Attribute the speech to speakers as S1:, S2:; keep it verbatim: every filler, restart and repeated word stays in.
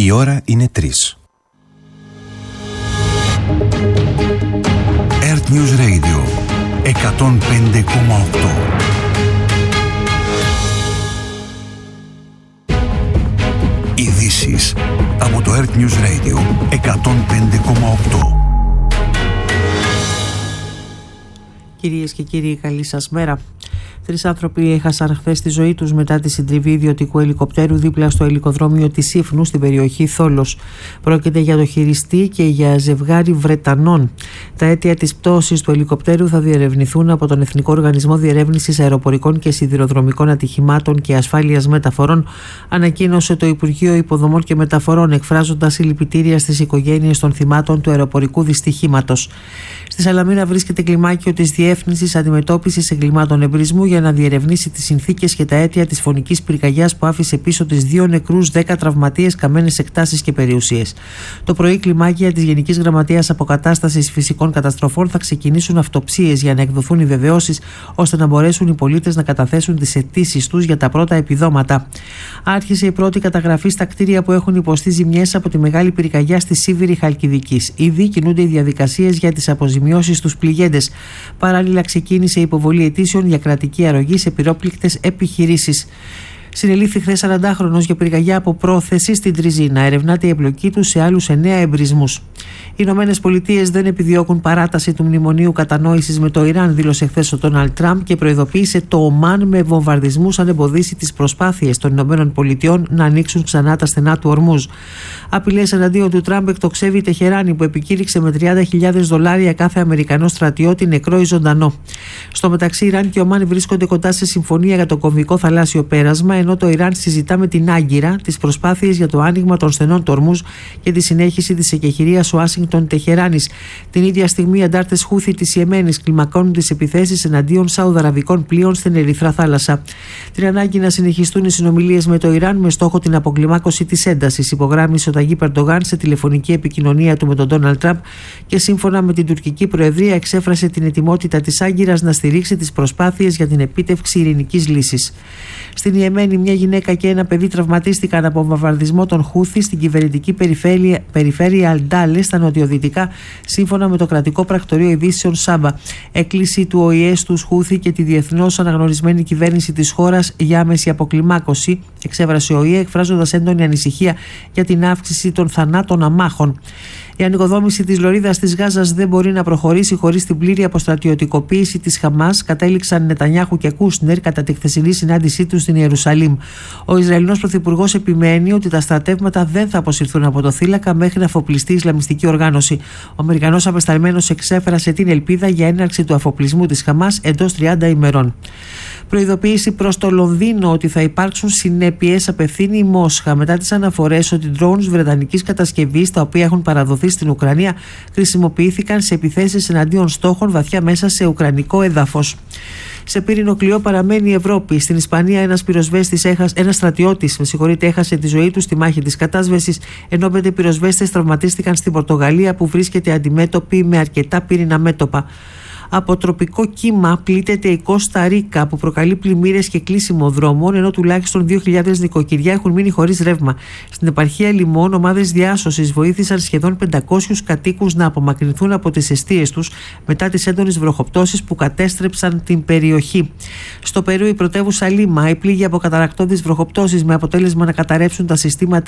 S1: Η ώρα είναι τρεις. Earth News Radio εκατόν πέντε κόμμα οκτώ. Ειδήσεις από το Earth News Radio εκατόν πέντε κόμμα οκτώ.
S2: Κυρίες και κύριοι, καλή σας μέρα. Τρεις άνθρωποι έχασαν χθες τη ζωή τους μετά τη συντριβή ιδιωτικού ελικοπτέρου δίπλα στο ελικοδρόμιο της Ήφνου στην περιοχή Θόλος. Πρόκειται για το χειριστή και για ζευγάρι Βρετανών. Τα αίτια της πτώσης του ελικοπτέρου θα διερευνηθούν από τον Εθνικό Οργανισμό Διερεύνησης Αεροπορικών και Σιδηροδρομικών Ατυχημάτων και Ασφάλειας Μεταφορών, ανακοίνωσε το Υπουργείο Υποδομών και Μεταφορών, εκφράζοντας συλληπιτήρια στις οικογένειες των θυμάτων του αεροπορικού δυστυχήματος. Στη Σαλαμίνα βρίσκεται κλιμάκιο της Διεύθυνσης Αντιμετώπισης Εγκλημάτων Εμπρισμού για να διερευνήσει τις συνθήκες και τα αίτια της φωνικής πυρκαγιάς που άφησε πίσω τις δύο νεκρούς, δέκα τραυματίες, καμένες εκτάσεις και περιουσίες. Το πρωί, κλιμάκια της Γενικής Γραμματείας Αποκατάστασης Φυσικών Καταστροφών θα ξεκινήσουν αυτοψίες για να εκδοθούν οι βεβαιώσεις, ώστε να μπορέσουν οι πολίτες να καταθέσουν τις αιτήσεις τους για τα πρώτα επιδόματα. Άρχισε η πρώτη καταγραφή στα κτίρια που έχουν υποστεί ζημιές από τη μεγάλη πυρκαγιά στη Σίβηρη Χαλκιδικής. Ήδη κινούνται οι διαδικασίες για τις αποζημιώσεις στους πληγέντες. Παράλληλα, ξεκίνησε η υποβολή αιτήσεων για κρατική αρρωγή σε πυρόπληκτες επιχειρήσεις. Συνελήφθη χθες σαραντάχρονος για πυρκαγιά από πρόθεση στην Τριζίνα. Ερευνάται η εμπλοκή του σε άλλους εννέα εμπρισμούς. Οι Ηνωμένες Πολιτείες δεν επιδιώκουν παράταση του μνημονίου κατανόησης με το Ιράν, δήλωσε χθες ο Ντόναλντ Τραμπ και προειδοποίησε το Ομάν με βομβαρδισμούς αν εμποδίσει τις προσπάθειες των Ηνωμένων Πολιτειών να ανοίξουν ξανά τα στενά του Ορμούζ. Απειλές εναντίον του Τραμπ εκτοξεύει η Τεχεράνη, που επικήρυξε με τριάντα χιλιάδες δολάρια κάθε Αμερικανό στρατιώτη, νεκρό ή ζωντανό. Στο μεταξύ, Ιράν και Ομάν βρίσκονται κοντά σε συμφωνία για το κομβικό θαλάσσιο πέρασμα, ενώ το Ιράν συζητά με την Άγκυρα τις προσπάθειες για το άνοιγμα των στενών του Ορμούζ και τη συνέχιση της εκεχηρίας Ουάσιγκτον-Τεχεράνης. Την ίδια στιγμή, οι αντάρτες Χούθη της Ιεμένης κλιμακώνουν τις επιθέσεις εναντίον σαουδαραβικών πλοίων στην Ερυθρά θάλασσα. Την ανάγκη να συνεχιστούν οι συνομιλίες με το Ιράν με στόχο την αποκλιμάκωση της έντασης, υπογράμμισε ο Ταγίπ Ερντογάν σε τηλεφωνική επικοινωνία του με τον Ντόναλντ Τραμπ και σύμφωνα με την τουρκική προεδρία εξέφρασε την ετοιμότητα της Άγκυρας να στηρίξει τις προσπάθειες για την επίτευξη ειρηνικής λύσης. Στην Ιεμένη, μια γυναίκα και ένα παιδί τραυματίστηκαν από βομβαρδισμό των Χούθη στην κυβερνητική περιφέρεια, περιφέρεια Αλντάλε στα νοτιοδυτικά, σύμφωνα με το κρατικό πρακτορείο ειδήσεων Σάμπα. Έκκληση του Ο Η Ε στους Χούθη και τη διεθνώς αναγνωρισμένη κυβέρνηση της χώρας για άμεση αποκλιμάκωση, εξέφρασε ο Ο Η Ε, εκφράζοντας έντονη ανησυχία για την αύξηση των θανάτων αμάχων. Η ανοικοδόμηση της λωρίδας της Γάζας δεν μπορεί να προχωρήσει χωρίς την πλήρη αποστρατιωτικοποίηση της Χαμάς, κατέληξαν Νετανιάχου και Κούσνερ κατά τη χθεσινή συνάντησή τους στην Ιερουσαλήμ. Ο Ισραηλινός Πρωθυπουργός επιμένει ότι τα στρατεύματα δεν θα αποσυρθούν από το θύλακα μέχρι να αφοπλιστεί η Ισλαμιστική οργάνωση. Ο Αμερικανός απεσταλμένος εξέφρασε την ελπίδα για έναρξη του αφοπλισμού της Χαμάς εντός τριάντα ημερών. Προειδοποίηση προς το Λονδίνο ότι θα υπάρξουν συνέπειες απευθύνει η Μόσχα μετά τις αναφορές ότι drones βρετανικής κατασκευής, τα οποία έχουν παραδοθεί στην Ουκρανία, χρησιμοποιήθηκαν σε επιθέσεις εναντίον στόχων βαθιά μέσα σε ουκρανικό έδαφος. Σε πύρινο κλειό παραμένει η Ευρώπη. Στην Ισπανία, ένας πυροσβέστης, ένας στρατιώτης, με συγχωρείτε, έχασε τη ζωή του στη μάχη της κατάσβεσης, ενώ πέντε πυροσβέστες τραυματίστηκαν στην Πορτογαλία, που βρίσκεται αντιμέτωπη με αρκετά πύρινα μέτωπα. Από τροπικό κύμα πλήττεται η Κώστα Ρίκα, που προκαλεί πλημμύρες και κλείσιμο δρόμων, ενώ τουλάχιστον δύο χιλιάδες νοικοκυριά έχουν μείνει χωρίς ρεύμα. Στην επαρχία Λιμών, ομάδες διάσωσης βοήθησαν σχεδόν πεντακόσιους κατοίκους να απομακρυνθούν από τις εστίες τους μετά τις έντονες βροχοπτώσεις που κατέστρεψαν την περιοχή. Στο Περού, η πρωτεύουσα Λίμα επλήγει από καταρρακτώδεις βροχοπτώσεις με αποτέλεσμα να καταρρεύσουν τα συστήματα